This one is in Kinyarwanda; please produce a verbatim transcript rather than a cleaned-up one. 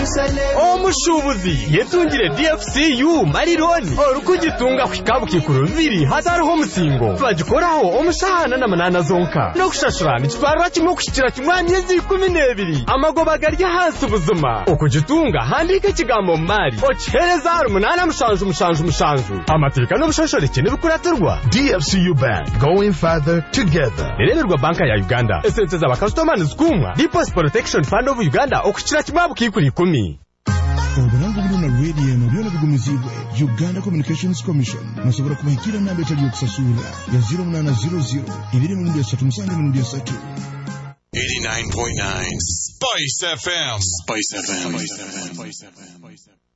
omushubuzi yetungire D F C U marironi orukugitunga kwikabuki kuruviri hatariho musingo bagikoraho omushahana na manana zonka no kushashura nikitwarwa kimwe kushikira kimwanyezi kumi n'ebiri amagoba garya hasi ubuzima okugitunga handika kigambo mari ochereza umunana mushanju mushanju mushanju amateka no bushoshorekene n'ibikuratirwa. D F C U Bank, going further together. Reberwa banka ya Uganda esente za bakastomani zikumwa Deposit Protection Fund of Uganda okushikira kimwabuki kuri kumi. Oburango buno na radio no byona bigumizibwe Uganda Communications Commission musobora kubahikira namba etali yokusasula ya zero nine zero zero ibiri mu ndia tatu musange mu ndia tatu. eighty-nine point nine Spice F M. Spice F M. Spice F M.